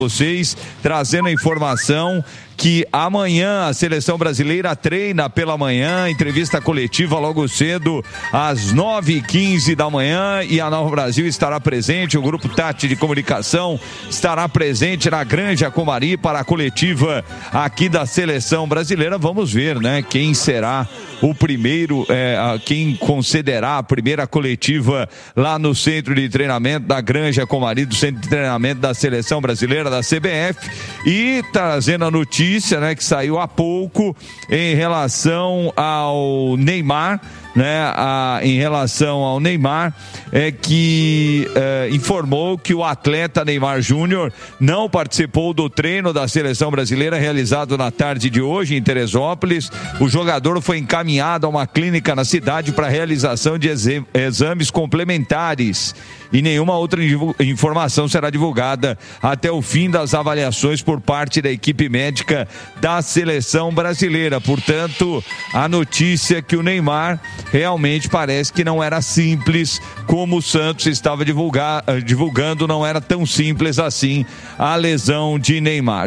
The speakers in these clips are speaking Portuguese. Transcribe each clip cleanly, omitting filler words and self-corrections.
Vocês trazendo a informação que amanhã a seleção brasileira treina pela manhã, entrevista coletiva logo cedo às 9h15 da manhã, e a Nova Brasil estará presente, o grupo Tati de Comunicação estará presente na Granja Comari para a coletiva aqui da seleção brasileira. Vamos ver, né, quem será o primeiro, quem concederá a primeira coletiva lá no centro de treinamento da Granja Comari, do centro de treinamento da seleção brasileira, da CBF, e trazendo a notícia, né, que saiu há pouco em relação ao Neymar, né, em relação ao Neymar, que informou que o atleta Neymar Júnior não participou do treino da seleção brasileira realizado na tarde de hoje em Teresópolis. O jogador foi encaminhado a uma clínica na cidade para realização de exames complementares, e nenhuma outra informação será divulgada até o fim das avaliações por parte da equipe médica da seleção brasileira. Portanto, a notícia que o Neymar realmente parece que não era simples como o Santos estava divulgando, não era tão simples assim a lesão de Neymar.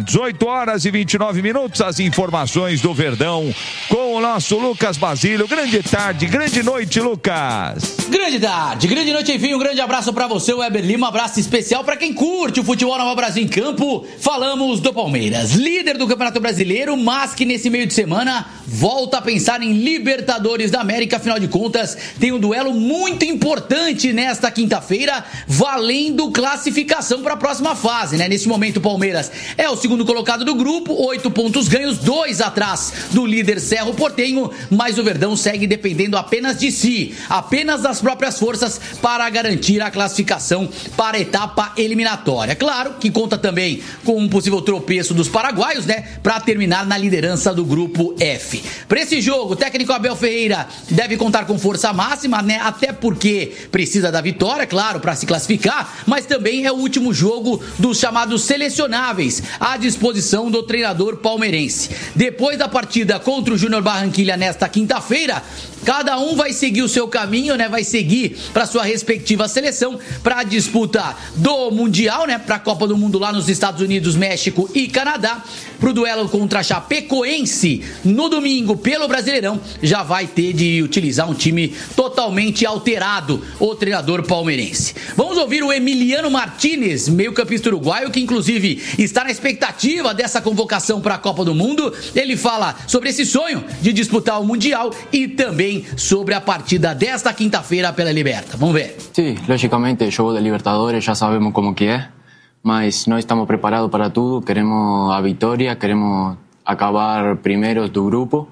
18h29, as informações do Verdão com o nosso Lucas Basílio. Grande tarde, grande noite, Lucas. Grande tarde, grande noite, enfim, um grande abraço pra você, Weber Lima, um abraço especial pra quem curte o futebol Nova Brasil em campo. Falamos do Palmeiras, líder do Campeonato Brasileiro, mas que nesse meio de semana volta a pensar em Libertadores da América. Afinal de contas, tem um duelo muito importante nesta quinta-feira, valendo classificação para a próxima fase, né? Nesse momento, o Palmeiras é o segundo colocado do grupo, 8 pontos ganhos, 2 atrás do líder Cerro Porteño, mas o Verdão segue dependendo apenas de si, apenas das próprias forças para garantir a classificação para a etapa eliminatória. Claro que conta também com um possível tropeço dos paraguaios, né? Para terminar na liderança do grupo F. Para esse jogo, o técnico Abel Ferreira deve contar com força máxima, né? Até porque precisa da vitória, claro, para se classificar, mas também é o último jogo dos chamados selecionáveis à disposição do treinador palmeirense. Depois da partida contra o Júnior Barranquilla nesta quinta-feira, cada um vai seguir o seu caminho, né? Vai seguir para sua respectiva seleção para a disputa do Mundial, né? Para a Copa do Mundo lá nos Estados Unidos, México e Canadá. Para o duelo contra a Chapecoense no domingo pelo Brasileirão, já vai ter de utilizar um time totalmente alterado, o treinador palmeirense. Vamos ouvir o Emiliano Martínez, meio-campista uruguaio, que inclusive está na expectativa dessa convocação para a Copa do Mundo. Ele fala sobre esse sonho de disputar o Mundial e também sobre a partida desta quinta-feira pela Liberta. Vamos ver. Sim, logicamente, o jogo da Libertadores já sabemos como que é, mas nós estamos preparados para tudo, queremos a vitória, queremos acabar primeiros do grupo,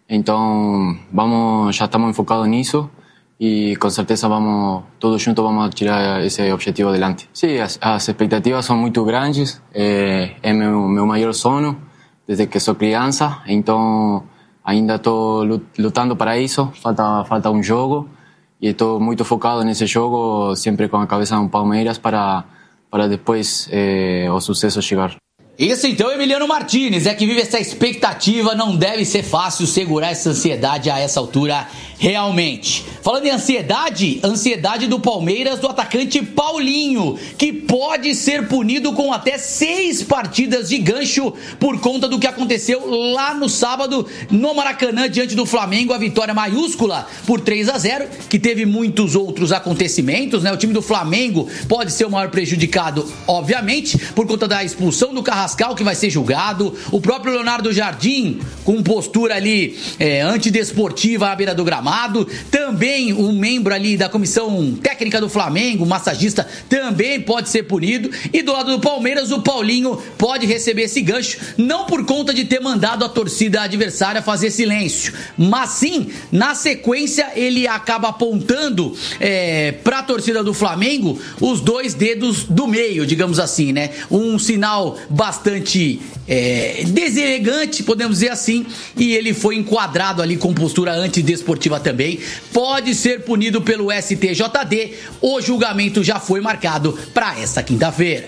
então já estamos enfocados nisso e com certeza todos juntos vamos tirar esse objetivo adelante. Sim, as expectativas são muito grandes, é meu maior sonho desde que sou criança, então ainda estou lutando para isso, falta um jogo e estou muito focado nesse jogo, sempre com a cabeça no Palmeiras para depois o sucesso chegar. Esse então é Emiliano Martínez, que vive essa expectativa, não deve ser fácil segurar essa ansiedade a essa altura, realmente. Falando em ansiedade do Palmeiras, do atacante Paulinho, que pode ser punido com até 6 partidas de gancho por conta do que aconteceu lá no sábado no Maracanã diante do Flamengo, a vitória maiúscula por 3-0, que teve muitos outros acontecimentos, né? O time do Flamengo pode ser o maior prejudicado, obviamente, por conta da expulsão do Carrascal, que vai ser julgado, o próprio Leonardo Jardim com postura ali antidesportiva à beira do gramado, também um membro ali da comissão técnica do Flamengo, o massagista, também pode ser punido, e do lado do Palmeiras o Paulinho pode receber esse gancho, não por conta de ter mandado a torcida adversária fazer silêncio, mas sim, na sequência ele acaba apontando para a torcida do Flamengo os 2 dedos do meio, digamos assim, né? Um sinal bastante deselegante, podemos dizer assim, e ele foi enquadrado ali com postura antidesportiva também, pode ser punido pelo STJD, o julgamento já foi marcado para esta quinta-feira.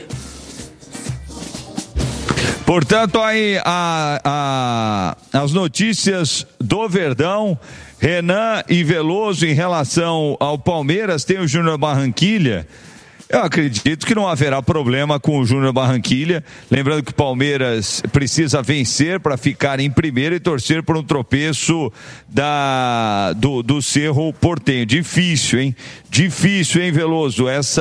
Portanto, aí as notícias do Verdão, Renan e Veloso em relação ao Palmeiras. Tem o Júnior Barranquilla, Eu acredito que não haverá problema com o Júnior Barranquilla. Lembrando que o Palmeiras precisa vencer para ficar em primeiro e torcer por um tropeço do Cerro Porteño. Difícil, hein? Difícil, hein, Veloso?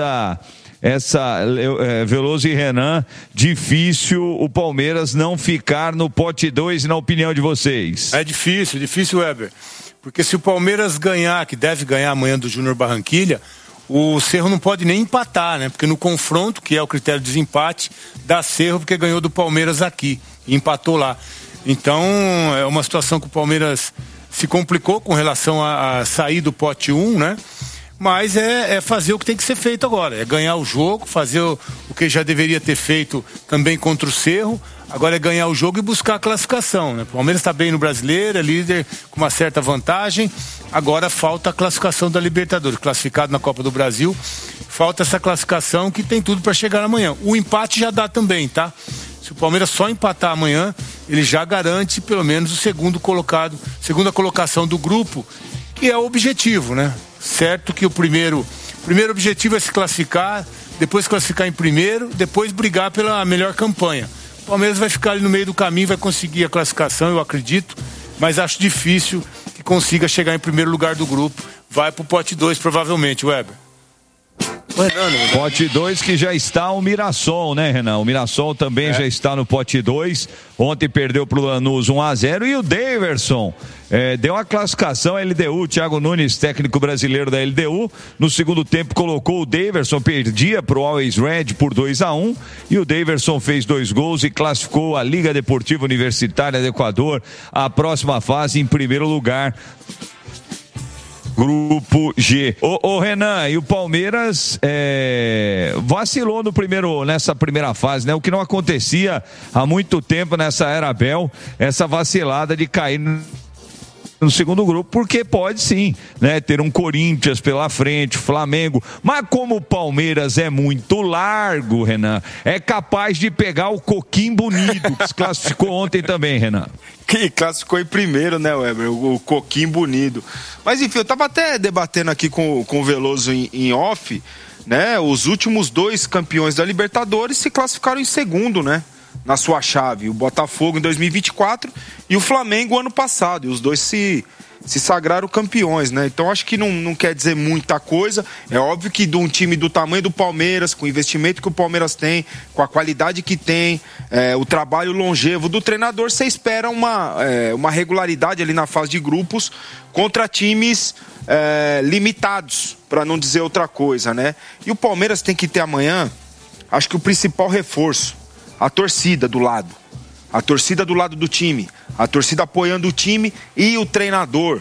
Veloso e Renan, difícil o Palmeiras não ficar no pote 2, na opinião de vocês. É difícil, Weber. Porque se o Palmeiras ganhar, que deve ganhar amanhã do Júnior Barranquilla, o Cerro não pode nem empatar, né? Porque no confronto, que é o critério de desempate, dá Cerro porque ganhou do Palmeiras aqui e empatou lá. Então, é uma situação que o Palmeiras se complicou com relação a sair do pote 1, né? Mas é fazer o que tem que ser feito agora. É ganhar o jogo, fazer o que já deveria ter feito também contra o Cerro. Agora é ganhar o jogo e buscar a classificação, né? O Palmeiras está bem no Brasileiro, é líder com uma certa vantagem. Agora falta a classificação da Libertadores, classificado na Copa do Brasil. Falta essa classificação que tem tudo para chegar amanhã. O empate já dá também, tá? Se o Palmeiras só empatar amanhã, ele já garante pelo menos o segunda colocação do grupo, que é o objetivo, né? Certo que o primeiro objetivo é se classificar, depois classificar em primeiro, depois brigar pela melhor campanha. O Palmeiras vai ficar ali no meio do caminho, vai conseguir a classificação, eu acredito, mas acho difícil que consiga chegar em primeiro lugar do grupo. Vai pro pote 2 provavelmente, Weber. Pote 2 que já está o Mirassol, né, Renan? O Mirassol também já está no pote 2. Ontem perdeu pro Lanús 1-0 e o Daverson deu a classificação à LDU. O Thiago Nunes, técnico brasileiro da LDU, no segundo tempo colocou o Daverson, perdia pro Always Red por 2-1 e o Daverson fez 2 gols e classificou a Liga Deportiva Universitária do Equador à próxima fase em primeiro lugar. Grupo G. Ô Renan, e o Palmeiras vacilou nessa primeira fase, né? O que não acontecia há muito tempo nessa era Abel, essa vacilada de cair no segundo grupo, porque pode sim, né, ter um Corinthians pela frente, Flamengo, mas como o Palmeiras é muito largo, Renan, é capaz de pegar o Coquimbo Unido, que se classificou ontem também, Renan. Que classificou em primeiro, né, Weber, o Coquimbo Unido. Mas enfim, eu tava até debatendo aqui com o Veloso em off, né, os últimos 2 campeões da Libertadores se classificaram em segundo, né, na sua chave, o Botafogo em 2024 e o Flamengo ano passado, e os dois se sagraram campeões, né? Então acho que não quer dizer muita coisa. É óbvio que de um time do tamanho do Palmeiras, com o investimento que o Palmeiras tem, com a qualidade que tem, o trabalho longevo do treinador, você espera uma regularidade ali na fase de grupos contra times limitados, para não dizer outra coisa, né? E o Palmeiras tem que ter amanhã, acho que o principal reforço, a torcida do lado. A torcida do lado do time. A torcida apoiando o time e o treinador.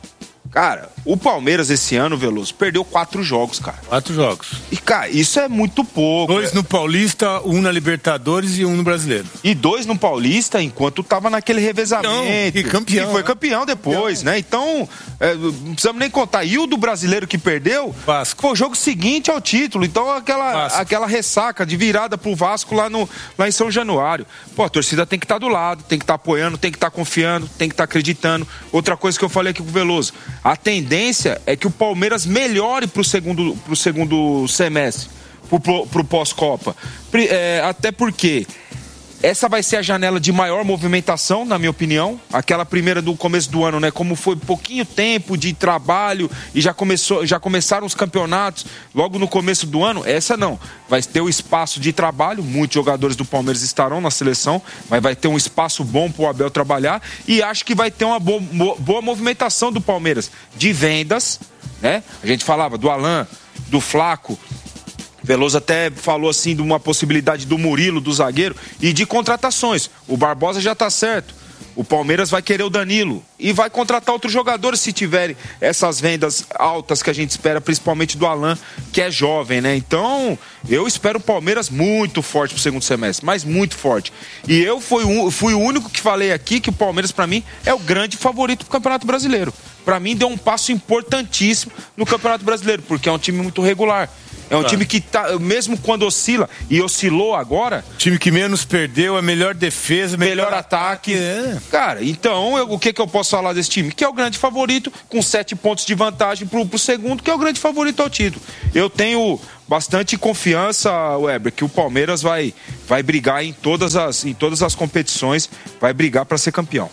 Cara, o Palmeiras esse ano, Veloso, perdeu 4 jogos, cara. 4 jogos. E, cara, isso é muito pouco. 2 no Paulista, 1 na Libertadores e 1 no Brasileiro. E 2 no Paulista, enquanto tava naquele revezamento. E campeão. E foi campeão depois, né? Então, não precisamos nem contar. E o do Brasileiro que perdeu, Vasco. Foi o jogo seguinte ao título. Então, aquela ressaca de virada pro Vasco lá em São Januário. Pô, a torcida tem que estar do lado, tem que estar apoiando, tem que estar confiando, tem que estar acreditando. Outra coisa que eu falei aqui com o Veloso, a tendência é que o Palmeiras melhore pro segundo semestre, pro pós-Copa. Até porque essa vai ser a janela de maior movimentação, na minha opinião. Aquela primeira do começo do ano, né? Como foi pouquinho tempo de trabalho e já começaram os campeonatos logo no começo do ano, essa não. Vai ter o espaço de trabalho, muitos jogadores do Palmeiras estarão na seleção, mas vai ter um espaço bom pro Abel trabalhar e acho que vai ter uma boa movimentação do Palmeiras de vendas, né? A gente falava do Alan, do Flaco, Veloso até falou assim de uma possibilidade do Murilo, do zagueiro, e de contratações. O Barbosa já tá certo. O Palmeiras vai querer o Danilo e vai contratar outros jogadores se tiverem essas vendas altas que a gente espera, principalmente do Alan, que é jovem, né? Então, eu espero o Palmeiras muito forte pro segundo semestre, mas muito forte. E eu fui o único que falei aqui que o Palmeiras, para mim, é o grande favorito pro Campeonato Brasileiro. Para mim, deu um passo importantíssimo no Campeonato Brasileiro, porque é um time muito regular. É um time que tá, mesmo quando oscila, e oscilou agora... Time que menos perdeu, a melhor defesa, melhor ataque. Cara, então, o que eu posso falar desse time? Que é o grande favorito, com 7 pontos de vantagem pro segundo, que é o grande favorito ao título. Eu tenho bastante confiança, Weber, que o Palmeiras vai brigar em todas as competições, vai brigar para ser campeão.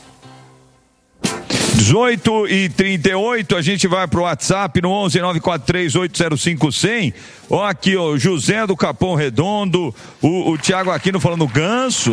18h38, a gente vai pro WhatsApp no 11-943-805-100. Ó, aqui, ó, José do Capão Redondo, o Thiago Aquino falando ganso.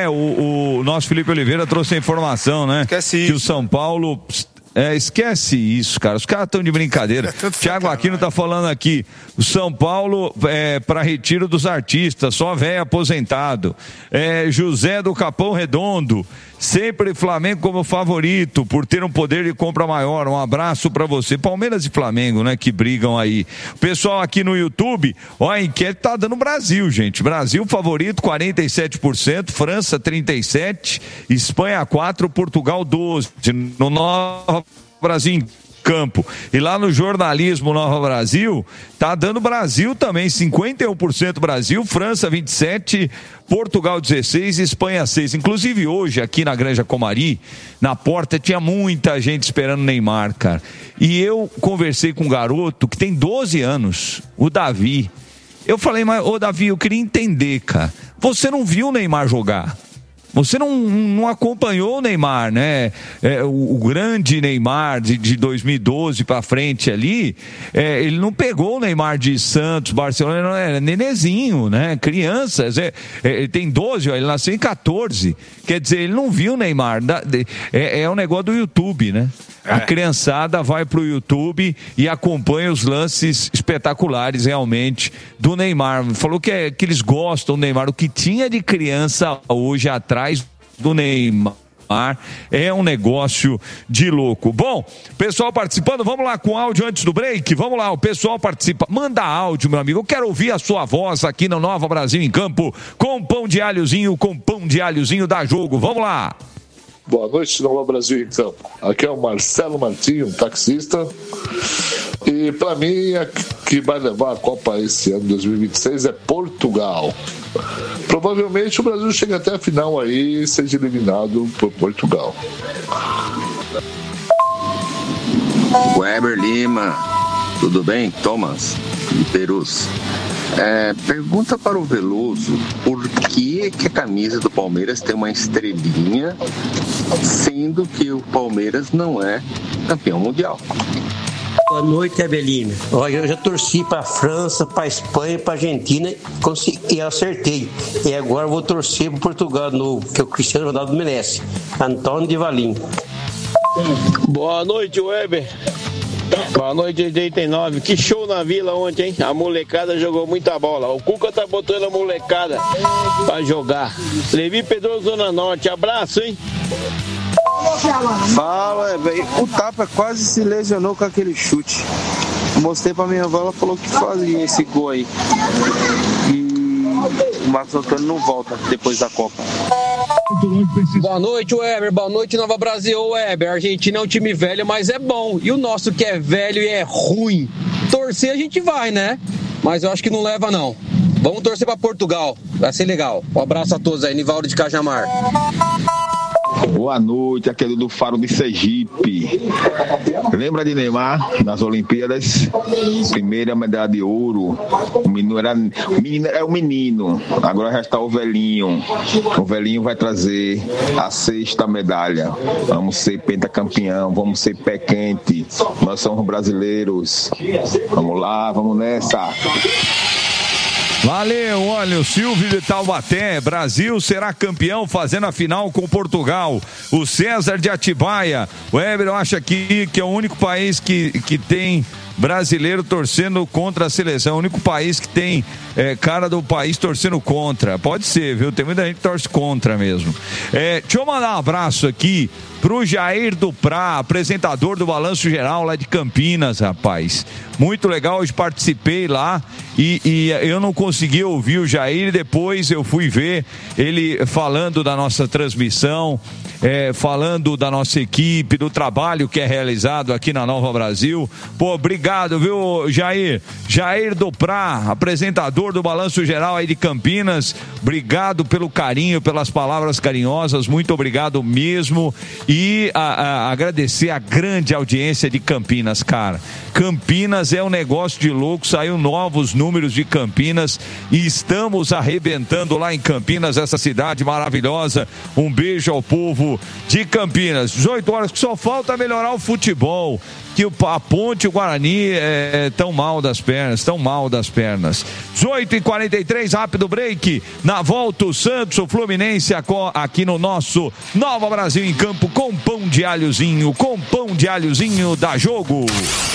O nosso Felipe Oliveira trouxe a informação, né? Esquece que isso. O São Paulo... esquece isso, cara. Os caras estão de brincadeira. Thiago Aquino tá falando aqui. O São Paulo para retiro dos artistas, só velho aposentado. José do Capão Redondo. Sempre Flamengo como favorito, por ter um poder de compra maior. Um abraço pra você. Palmeiras e Flamengo, né, que brigam aí. O pessoal aqui no YouTube, ó, a enquete tá dando Brasil, gente. Brasil favorito, 47%, França 37%, Espanha 4%, Portugal 12%. No Nova Brasil em campo. E lá no jornalismo Nova Brasil, tá dando Brasil também, 51% Brasil, França 27%, Portugal 16%, Espanha 6%. Inclusive hoje, aqui na Granja Comari, na porta, tinha muita gente esperando o Neymar, cara. E eu conversei com um garoto que tem 12 anos, o Davi. Eu falei, mas, Davi, eu queria entender, cara. Você não viu o Neymar jogar? Você não acompanhou o Neymar, né? O grande Neymar de 2012 para frente ali, ele não pegou o Neymar de Santos, Barcelona, não, era nenezinho, né? Crianças, ele tem 12, ele nasceu em 14. Quer dizer, ele não viu o Neymar. É um negócio do YouTube, né? A criançada vai pro YouTube e acompanha os lances espetaculares realmente do Neymar. Falou que eles gostam do Neymar. O que tinha de criança hoje atrás do Neymar é um negócio de louco. Bom, pessoal participando, vamos lá com áudio antes do break. Vamos lá, o pessoal participa. Manda áudio, meu amigo. Eu quero ouvir a sua voz aqui no Nova Brasil em Campo com pão de alhozinho da Jogo. Vamos lá. Boa noite, Nova Brasil em Campo. Aqui é o Marcelo Martinho, taxista. E para mim, a que vai levar a Copa esse ano, 2026, é Portugal. Provavelmente o Brasil chega até a final aí e seja eliminado por Portugal. Weber Lima, tudo bem? Thomas, de Perus. Pergunta para o Veloso por que a camisa do Palmeiras tem uma estrelinha, sendo que o Palmeiras não é campeão mundial. Boa noite, Abelina. Olha, eu já torci para a França, para a Espanha, para a Argentina e acertei. E agora eu vou torcer para Portugal de novo, que o Cristiano Ronaldo merece. Antônio de Valim. Boa noite, Weber. Boa noite, 89. Que show na Vila ontem, hein? A molecada jogou muita bola. O Cuca tá botando a molecada pra jogar. Levi Pedroso, Zona Norte. Abraço, hein? Fala, velho. O Tapa quase se lesionou com aquele chute. Mostrei pra minha avó, ela falou que fazia esse gol aí. E o Marcos Antônio não volta depois da Copa. Boa noite, Weber. Boa noite, Nova Brasil. Weber, a Argentina é um time velho, mas é bom. E o nosso que é velho e é ruim. Torcer a gente vai, né? Mas eu acho que não leva, não. Vamos torcer pra Portugal. Vai ser legal. Um abraço a todos aí. Nivaldo de Cajamar. Boa noite, aquele do Faro de Sergipe. Lembra de Neymar nas Olimpíadas? Primeira medalha de ouro. O menino era o menino. Agora já está o velhinho. O velhinho vai trazer a 6ª medalha. Vamos ser pentacampeão, vamos ser pé quente. Nós somos brasileiros. Vamos lá, vamos nessa. Valeu, olha, o Silvio de Taubaté, Brasil será campeão fazendo a final com Portugal. O César de Atibaia, o Weber acha que é o único país que tem brasileiro torcendo contra a seleção, o único país que tem cara do país torcendo contra. Pode ser, viu? Tem muita gente que torce contra mesmo. Deixa eu mandar um abraço aqui pro Jair Duprá, apresentador do Balanço Geral lá de Campinas, rapaz. Muito legal, hoje participei lá e eu não consegui ouvir o Jair, depois eu fui ver ele falando da nossa transmissão, falando da nossa equipe, do trabalho que é realizado aqui na Nova Brasil. Pô, obrigado obrigado, viu, Jair? Jair Duprá, apresentador do Balanço Geral aí de Campinas. Obrigado pelo carinho, pelas palavras carinhosas. Muito obrigado mesmo. E agradecer a grande audiência de Campinas, cara. Campinas é um negócio de louco. Saiu novos números de Campinas e estamos arrebentando lá em Campinas, essa cidade maravilhosa. Um beijo ao povo de Campinas. 18 horas, que só falta melhorar o futebol, que a Ponte e o Guarani tão mal das pernas. 18h43, rápido break. Na volta, o Santos, o Fluminense aqui no nosso Nova Brasil em Campo, com pão de alhozinho da Jogo.